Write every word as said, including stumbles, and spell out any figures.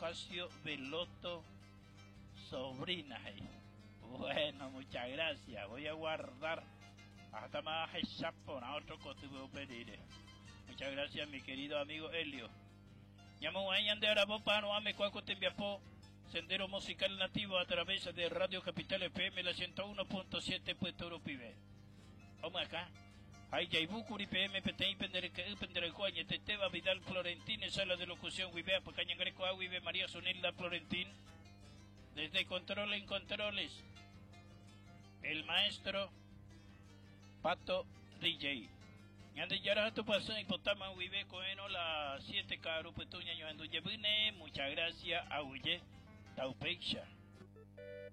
Ocasio Veloto, sobrina. Hey. Bueno, muchas gracias. Voy a guardar hasta más el sapo, a otro que te voy a pedir. Muchas gracias, mi querido amigo Helio. Llamo a ella de Arabopano, ame cuaco te enviapó. Sendero musical nativo a través de Radio Capital F M, la ciento uno punto siete, Puerto Urupibe. Vamos acá. Ay, Yaibukuri P M, P T I, Penderecoaña, Teteva, Vidal, Florentín, sala de locución, Wibea, Pacaña Greco, Aguibe, María Sonilda, Florentín. Desde Control en Controles, el maestro Pato D J. Yande yara tu paso y potama Wibea, Coeno, la siete caro, Petuña, Yoando Yabune, muchas gracias, Auye, Taupecha.